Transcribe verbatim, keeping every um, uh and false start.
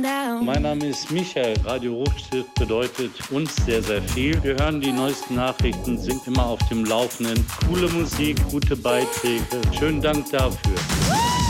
Mein Name ist Michael. Radio Rufstift bedeutet uns sehr, sehr viel. Wir hören die neuesten Nachrichten, sind immer auf dem Laufenden. Coole Musik, gute Beiträge. Schönen Dank dafür.